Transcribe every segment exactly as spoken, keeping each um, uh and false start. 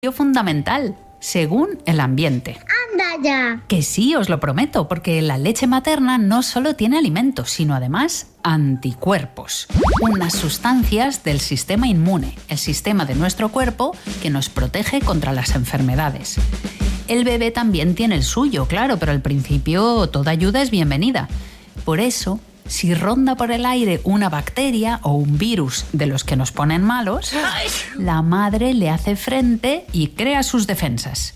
fundamental, según el ambiente. ¡Anda ya! Que sí, os lo prometo, porque la leche materna no solo tiene alimentos, sino además anticuerpos, unas sustancias del sistema inmune, el sistema de nuestro cuerpo que nos protege contra las enfermedades. El bebé también tiene el suyo, claro, pero al principio toda ayuda es bienvenida. Por eso, si ronda por el aire una bacteria o un virus de los que nos ponen malos, la madre le hace frente y crea sus defensas.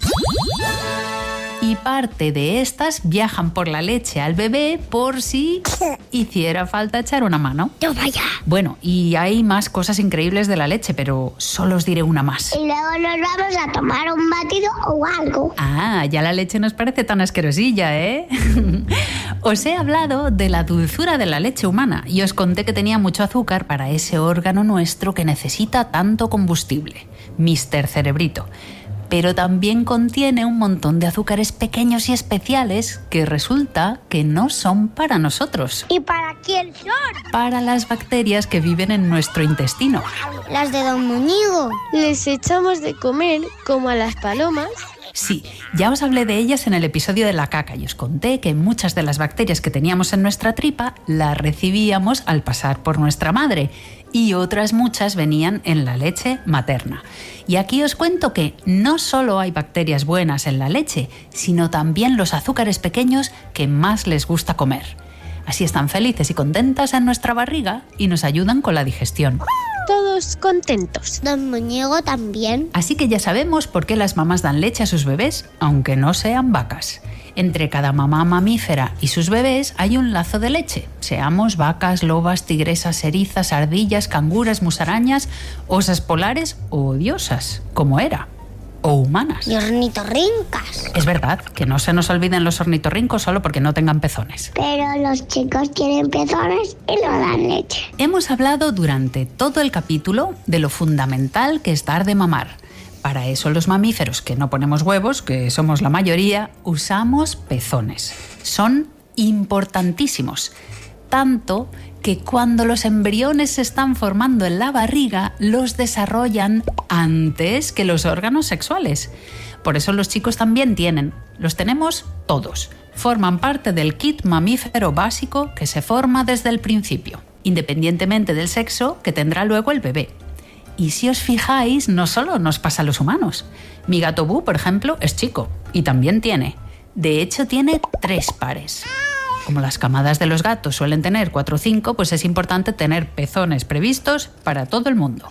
Y parte de estas viajan por la leche al bebé por si hiciera falta echar una mano. ¡No vaya! Bueno, y hay más cosas increíbles de la leche, pero solo os diré una más. Y luego nos vamos a tomar un batido o algo. Ah, ya la leche nos parece tan asquerosilla, ¿eh? Os he hablado de la dulzura de la leche humana y os conté que tenía mucho azúcar para ese órgano nuestro que necesita tanto combustible, míster Cerebrito. Pero también contiene un montón de azúcares pequeños y especiales que resulta que no son para nosotros. ¿Y para quién son? Para las bacterias que viven en nuestro intestino. Las de Don Muñigo. Les echamos de comer como a las palomas. Sí, ya os hablé de ellas en el episodio de la caca y os conté que muchas de las bacterias que teníamos en nuestra tripa las recibíamos al pasar por nuestra madre y otras muchas venían en la leche materna. Y aquí os cuento que no solo hay bacterias buenas en la leche, sino también los azúcares pequeños que más les gusta comer. Así están felices y contentas en nuestra barriga y nos ayudan con la digestión. Todos contentos. Don Muñigo también. Así que ya sabemos por qué las mamás dan leche a sus bebés, aunque no sean vacas. Entre cada mamá mamífera y sus bebés hay un lazo de leche. Seamos vacas, lobas, tigresas, erizas, ardillas, canguras, musarañas, osas polares o diosas, como era. O humanas. Y ornitorrincas. Es verdad, que no se nos olviden los ornitorrincos solo porque no tengan pezones. Pero los chicos tienen pezones y no dan leche. Hemos hablado durante todo el capítulo de lo fundamental que es dar de mamar. Para eso los mamíferos que no ponemos huevos, que somos la mayoría, usamos pezones. Son importantísimos. Tanto que cuando los embriones se están formando en la barriga, los desarrollan antes que los órganos sexuales. Por eso los chicos también tienen. Los tenemos todos. Forman parte del kit mamífero básico que se forma desde el principio, independientemente del sexo que tendrá luego el bebé. Y si os fijáis, no solo nos pasa a los humanos. Mi gato Bu, por ejemplo, es chico y también tiene. De hecho, tiene tres pares. Como las camadas de los gatos suelen tener cuatro o cinco, pues es importante tener pezones previstos para todo el mundo.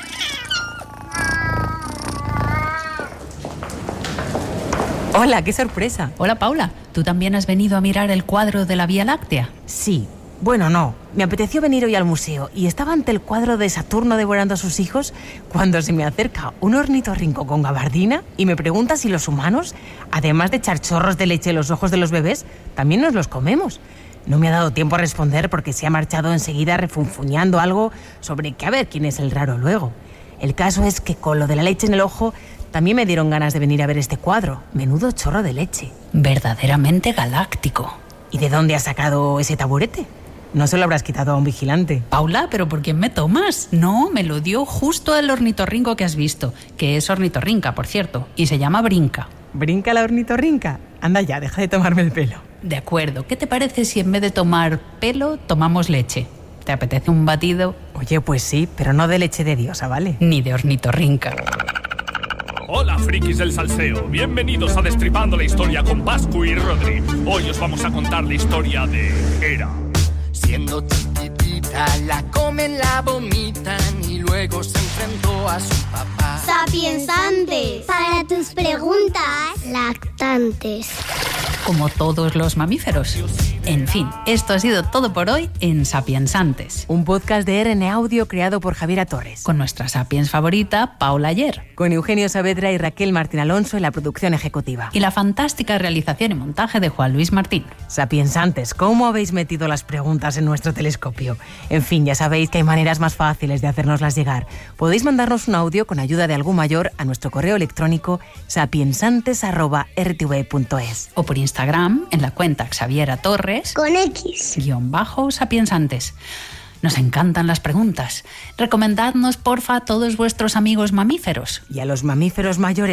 Hola, qué sorpresa. Hola, Paula. ¿Tú también has venido a mirar el cuadro de la Vía Láctea? Sí. Bueno, no. Me apeteció venir hoy al museo y estaba ante el cuadro de Saturno devorando a sus hijos cuando se me acerca un ornitorrinco con gabardina y me pregunta si los humanos, además de echar chorros de leche en los ojos de los bebés, también nos los comemos. No me ha dado tiempo a responder porque se ha marchado enseguida refunfuñando algo sobre que a ver quién es el raro luego. El caso es que con lo de la leche en el ojo también me dieron ganas de venir a ver este cuadro. Menudo chorro de leche. Verdaderamente galáctico. ¿Y de dónde has sacado ese taburete? No se lo habrás quitado a un vigilante. Paula, ¿pero por quién me tomas? No, me lo dio justo el ornitorrinco que has visto, que es ornitorrinca, por cierto, y se llama Brinca. ¿Brinca la ornitorrinca? Anda ya, deja de tomarme el pelo. De acuerdo, ¿qué te parece si en vez de tomar pelo, tomamos leche? ¿Te apetece un batido? Oye, pues sí, pero no de leche de diosa, ¿vale? Ni de ornitorrinca. Hola, frikis del salseo. Bienvenidos a Destripando la Historia con Pascu y Rodri. Hoy os vamos a contar la historia de Hera. Siendo chiquitita, la comen, la vomitan y luego se enfrentó a su papá. Sapiensantes. Para tus preguntas, lactantes. Como todos los mamíferos. En fin, esto ha sido todo por hoy en Sapiensantes. Un podcast de R N Audio creado por Javiera Torres. Con nuestra sapiens favorita, Paula Ayer. Con Eugenio Saavedra y Raquel Martín Alonso en la producción ejecutiva. Y la fantástica realización y montaje de Juan Luis Martín. Sapiensantes, ¿cómo habéis metido las preguntas en nuestro telescopio? En fin, ya sabéis que hay maneras más fáciles de hacérnoslas llegar. Podéis mandarnos un audio con ayuda de algún mayor a nuestro correo electrónico sapiensantes arroba r t v punto es. O por Instagram, en la cuenta Xaviera Torres. Con X. Guión bajo Sapiensantes. Nos encantan las preguntas. Recomendadnos, porfa, a todos vuestros amigos mamíferos. Y a los mamíferos mayores